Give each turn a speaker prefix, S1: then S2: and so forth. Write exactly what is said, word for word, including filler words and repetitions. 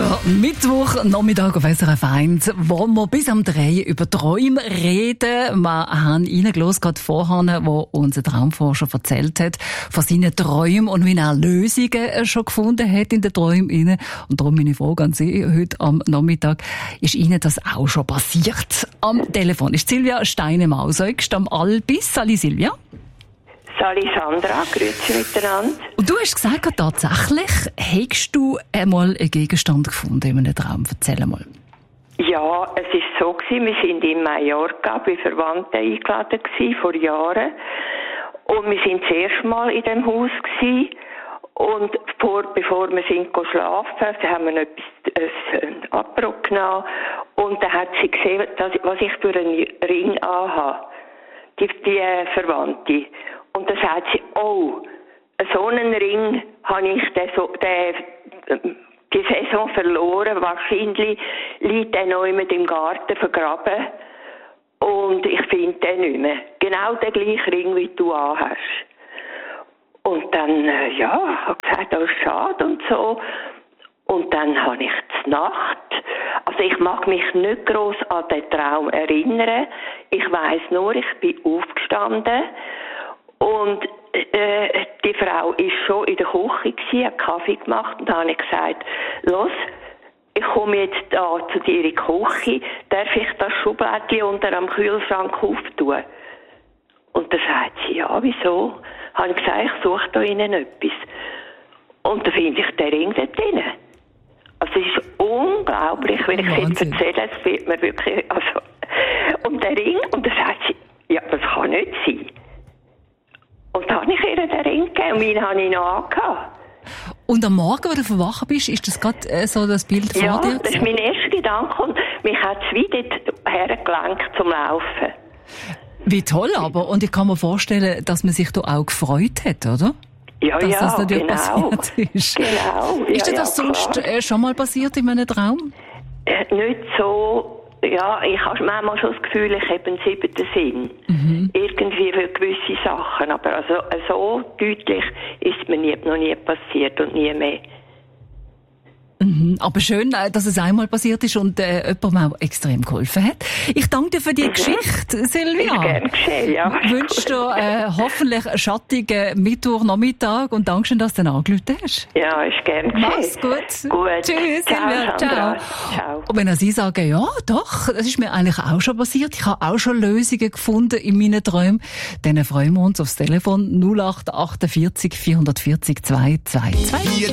S1: Der Mittwoch, Nachmittag auf S R F eins, wo wir bis am drei über Träume reden. Wir haben reingelassen, gerade vorhin, wo unser Traumforscher erzählt hat von seinen Träumen und wie er Lösungen schon gefunden hat in den Träumen. Und darum meine Frage an Sie heute am Nachmittag. Ist Ihnen das auch schon passiert? Am Telefon ist Silvia Steine-Mausäugst am Albis. Salut Silvia.
S2: Salut Sandra, grüezi miteinander.
S1: Und du hast gesagt, tatsächlich, hast du einmal einen Gegenstand gefunden in einem Traum? Erzähl mal.
S2: Ja, es war so gewesen, wir waren in Mallorca bei Verwandten eingeladen gewesen, vor Jahren. Und wir waren das erste Mal in diesem Haus gewesen. Und vor, bevor wir sind schlafen, haben wir etwas, ein Apero genommen. Und dann hat sie gesehen, dass, was ich für einen Ring anhabe. Die, die Verwandte. Und dann sagt sie, oh, so einen Ring habe ich den, so, den, die Saison verloren. Wahrscheinlich liegt der noch immer im Garten vergraben. Und ich finde den nicht mehr. Genau den gleichen Ring, wie du anhast. Und dann, äh, ja, habe ich gesagt, das ist schade und so. Und dann habe ich die Nacht, also ich mag mich nicht gross an den Traum erinnern. Ich weiss nur, ich bin aufgestanden und äh, die Frau ist schon in der Küche gewesen, hat Kaffee gemacht und dann habe ich gesagt, los, ich komme jetzt da zu dir in die Küche, darf ich das Schubladchen unter am Kühlschrank auftun? Und dann sagt sie, ja, wieso? Habe ich gesagt, ich suche da innen etwas. Und dann finde ich den Ring dort drin. Also es ist unglaublich, wenn ich es jetzt erzähle, es wird mir wirklich, also, und der Ring, und dann sagt sie, ja, das kann nicht sein. Und dann habe ich ihr den Ring gegeben und meinen habe ich noch angehabt.
S1: Und am Morgen, wo du verwachen bist, ist das gerade äh, so das Bild
S2: ja,
S1: vor dir?
S2: Ja, das ist mein erster Gedanke und mich hat es wieder hergelenkt zum Laufen.
S1: Wie toll aber. Und ich kann mir vorstellen, dass man sich da auch gefreut hat, oder?
S2: Ja,
S1: dass
S2: ja,
S1: das natürlich
S2: genau.
S1: passiert ist.
S2: Genau.
S1: Ist dir
S2: ja,
S1: das
S2: ja,
S1: sonst äh, schon mal passiert in einem Traum?
S2: Äh, nicht so. Ja, ich habe manchmal schon das Gefühl, ich habe einen siebten Sinn. Mhm. Irgendwie für gewisse Sachen. Aber also, so deutlich ist mir nie, noch nie passiert und nie mehr.
S1: Mhm. Aber schön, dass es einmal passiert ist und äh, jemand mir auch extrem geholfen hat. Ich danke dir für die mhm. Geschichte, Silvia.
S2: Ist gern geschehen, ja.
S1: Ich wünsche dir äh, hoffentlich einen schattigen Mittwochnachmittag und danke schön, dass du dann angerufen hast.
S2: Ja, ist gern geschehen.
S1: Mach's gut.
S2: Gut.
S1: Tschüss,
S2: Ciao,
S1: Silvia. Ciao.
S2: Ciao.
S1: Und wenn Sie sagen, ja, doch, das ist mir eigentlich auch schon passiert, ich habe auch schon Lösungen gefunden in meinen Träumen, dann freuen wir uns aufs Telefon null acht achtundvierzig vierhundertvierzig zweihundertvierzig.